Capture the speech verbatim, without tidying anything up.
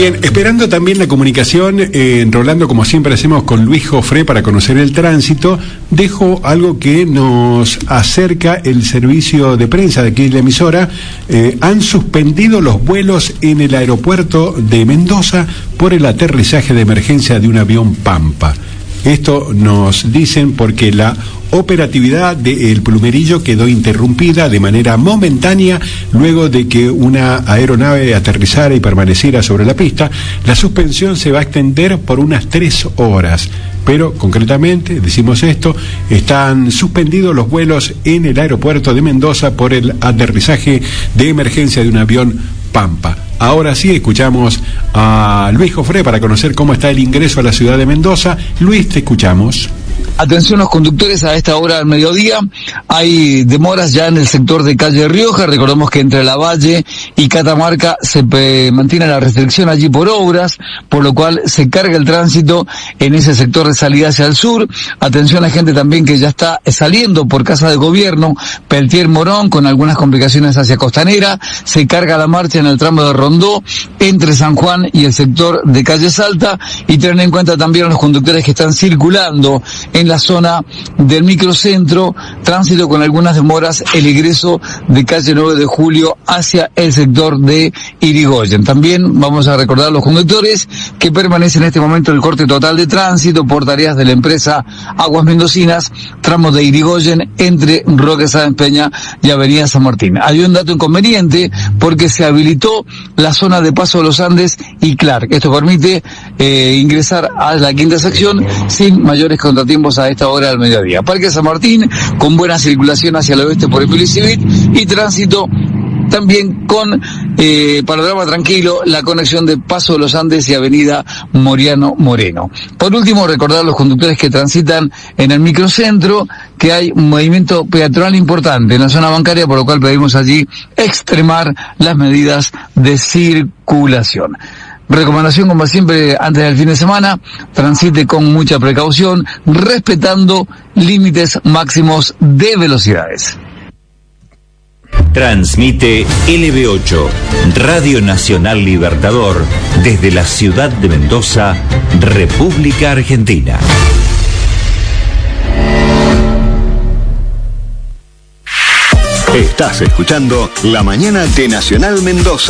Bien, esperando también la comunicación, eh, Rolando, como siempre hacemos con Luis Jofré para conocer el tránsito, dejo algo que nos acerca el servicio de prensa de aquí de la emisora. Eh, han suspendido los vuelos en el aeropuerto de Mendoza por el aterrizaje de emergencia de un avión Pampa. Esto nos dicen porque la operatividad del Plumerillo quedó interrumpida de manera momentánea luego de que una aeronave aterrizara y permaneciera sobre la pista. La suspensión se va a extender por unas tres horas, pero concretamente, decimos esto, están suspendidos los vuelos en el aeropuerto de Mendoza por el aterrizaje de emergencia de un avión Pampa. Ahora sí, escuchamos a Luis Jofré para conocer cómo está el ingreso a la ciudad de Mendoza. Luis, te escuchamos. Atención los conductores, a esta hora del mediodía hay demoras ya en el sector de calle Rioja. Recordemos que entre Lavalle y Catamarca se pe- mantiene la restricción allí por obras, por lo cual se carga el tránsito en ese sector de salida hacia el sur. Atención a la gente también que ya está saliendo por Casa de Gobierno, Peltier Morón, con algunas complicaciones hacia Costanera. Se carga la marcha en el tramo de Rondó, entre San Juan y el sector de calle Salta. Y tener en cuenta también a los conductores que están circulando en la zona del microcentro, tránsito con algunas demoras, el ingreso de calle nueve de julio hacia el sector de Irigoyen. También vamos a recordar a los conductores que permanece en este momento el corte total de tránsito por tareas de la empresa Aguas Mendocinas, tramo de Irigoyen entre Roque Sáenz Peña y Avenida San Martín. Hay un dato inconveniente porque se habilitó la zona de Paso de los Andes y Clark. Esto permite eh, ingresar a la quinta sección sin mayores contratiempos a esta hora del mediodía. Parque San Martín con buena circulación hacia el oeste por el Civit y tránsito también con eh, panorama tranquilo, la conexión de Paso de los Andes y Avenida Moriano Moreno. Por último, recordar a los conductores que transitan en el microcentro que hay un movimiento peatonal importante en la zona bancaria, por lo cual pedimos allí extremar las medidas de circulación. Recomendación, como siempre, antes del fin de semana, transite con mucha precaución, respetando límites máximos de velocidades. Transmite L B ocho, Radio Nacional Libertador, desde la ciudad de Mendoza, República Argentina. Estás escuchando La Mañana de Nacional Mendoza.